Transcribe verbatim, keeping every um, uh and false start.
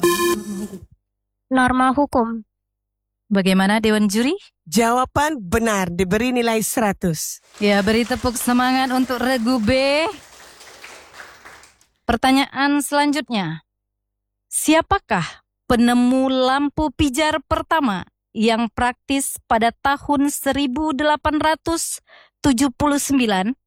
Norma hukum. Bagaimana Dewan Juri? Jawaban benar, diberi nilai seratus. Ya, beri tepuk semangat untuk Regu B. Pertanyaan selanjutnya. Siapakah penemu lampu pijar pertama yang praktis pada tahun seribu delapan ratus tujuh puluh sembilan